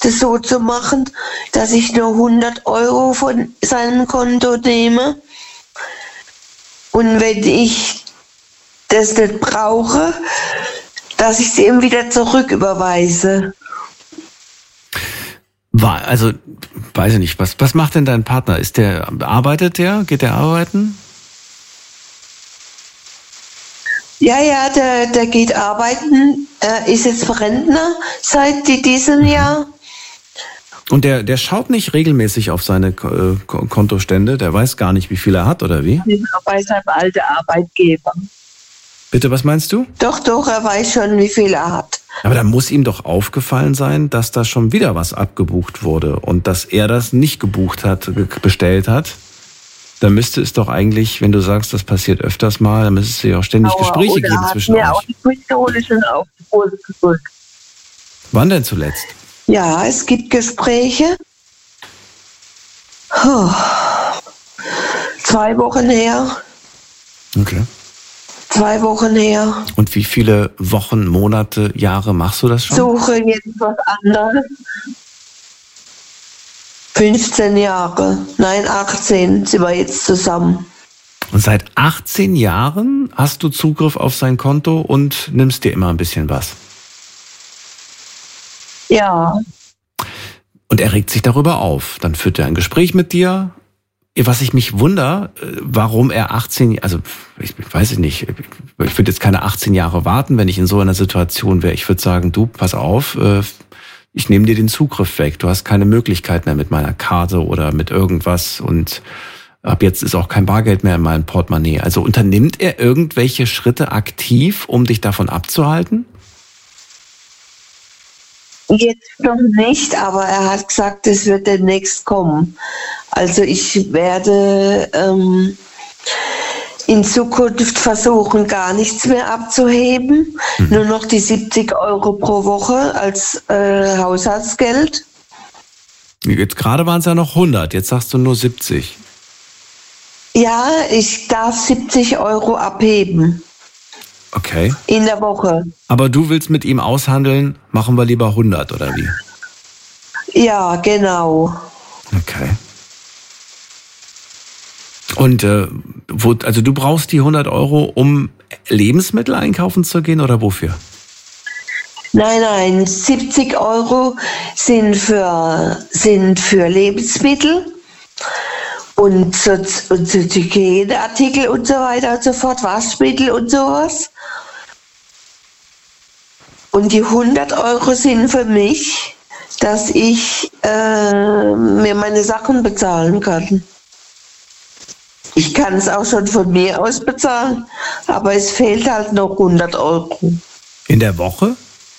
das so zu machen, dass ich nur 100 Euro von seinem Konto nehme. Und wenn ich das nicht brauche, dass ich es ihm wieder zurücküberweise. Also, weiß ich nicht, was macht denn dein Partner? Arbeitet der? Geht der arbeiten? Ja, der geht arbeiten, ist jetzt Rentner seit diesem Jahr. Und der schaut nicht regelmäßig auf seine Kontostände? Der weiß gar nicht, wie viel er hat, oder wie? Bei seinem alten Arbeitgeber. Bitte, was meinst du? Doch, er weiß schon, wie viel er hat. Aber da muss ihm doch aufgefallen sein, dass da schon wieder was abgebucht wurde und dass er das nicht gebucht hat, bestellt hat. Da müsste es doch eigentlich, wenn du sagst, das passiert öfters mal, dann müsste es ja auch ständig Gespräche geben zwischen euch. Auch die Pistole schon auf die Hose gedrückt. Wann denn zuletzt? Ja, es gibt Gespräche. 2 Wochen her. Okay. 2 Wochen her. Und wie viele Wochen, Monate, Jahre machst du das schon? Suche jetzt was anderes. 15 Jahre. Nein, 18 sind wir jetzt zusammen. Und seit 18 Jahren hast du Zugriff auf sein Konto und nimmst dir immer ein bisschen was? Ja. Und er regt sich darüber auf. Dann führt er ein Gespräch mit dir. Was ich mich wundere, warum er 18, also ich weiß es nicht, ich würde jetzt keine 18 Jahre warten, wenn ich in so einer Situation wäre. Ich würde sagen, du, pass auf, ich nehme dir den Zugriff weg. Du hast keine Möglichkeit mehr mit meiner Karte oder mit irgendwas und ab jetzt ist auch kein Bargeld mehr in meinem Portemonnaie. Also unternimmt er irgendwelche Schritte aktiv, um dich davon abzuhalten? Jetzt noch nicht, aber er hat gesagt, es wird demnächst kommen. Also ich werde in Zukunft versuchen, gar nichts mehr abzuheben. Nur noch die 70 Euro pro Woche als Haushaltsgeld. Jetzt gerade waren es ja noch 100, jetzt sagst du nur 70. Ja, ich darf 70 Euro abheben. Okay. In der Woche. Aber du willst mit ihm aushandeln, machen wir lieber 100 oder wie? Ja, genau. Okay. Und also du brauchst die 100 Euro, um Lebensmittel einkaufen zu gehen oder wofür? Nein, 70 Euro sind für Lebensmittel und so Hygieneartikel und so weiter und so fort, Waschmittel und sowas. Und die 100 Euro sind für mich, dass ich mir meine Sachen bezahlen kann. Ich kann es auch schon von mir aus bezahlen, aber es fehlt halt noch 100 Euro. In der Woche?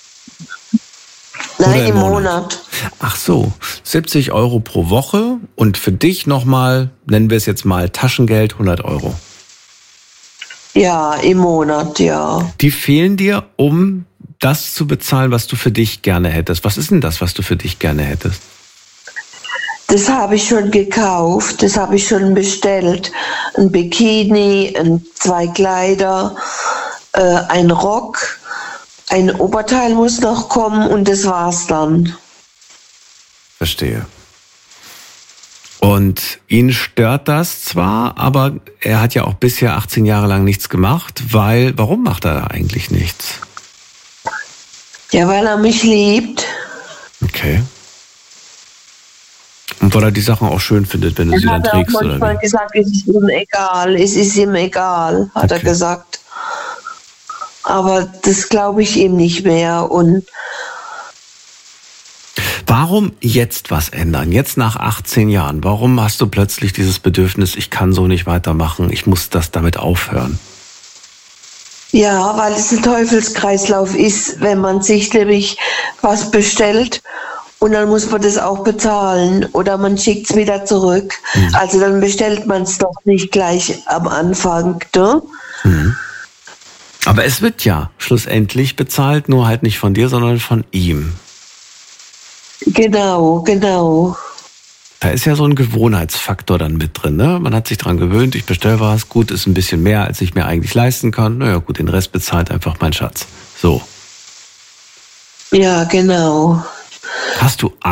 Nein, im Monat. Ach so, 70 Euro pro Woche und für dich nochmal, nennen wir es jetzt mal Taschengeld, 100 Euro. Ja, im Monat, ja. Die fehlen dir, um das zu bezahlen, was du für dich gerne hättest. Was ist denn das, was du für dich gerne hättest? Das habe ich schon gekauft, das habe ich schon bestellt. Ein Bikini, 2 Kleider, ein Rock, ein Oberteil muss noch kommen und das war's dann. Verstehe. Und ihn stört das zwar, aber er hat ja auch bisher 18 Jahre lang nichts gemacht, warum macht er eigentlich nichts? Ja, weil er mich liebt. Okay. Und weil er die Sachen auch schön findet, wenn du sie dann trägst, oder wie? Er hat gesagt, es ist ihm egal, hat er gesagt. Aber das glaube ich ihm nicht mehr. Und warum jetzt was ändern? Jetzt nach 18 Jahren, warum hast du plötzlich dieses Bedürfnis, ich kann so nicht weitermachen, ich muss damit aufhören? Ja, weil es ein Teufelskreislauf ist, wenn man sich nämlich was bestellt und dann muss man das auch bezahlen oder man schickt es wieder zurück. Also dann bestellt man es doch nicht gleich am Anfang, ne? Aber es wird ja schlussendlich bezahlt, nur halt nicht von dir, sondern von ihm. Genau. Da ist ja so ein Gewohnheitsfaktor dann mit drin, ne? Man hat sich dran gewöhnt, ich bestelle was, gut, ist ein bisschen mehr, als ich mir eigentlich leisten kann. Naja, gut, den Rest bezahlt einfach mein Schatz. So. Ja, genau. Hast du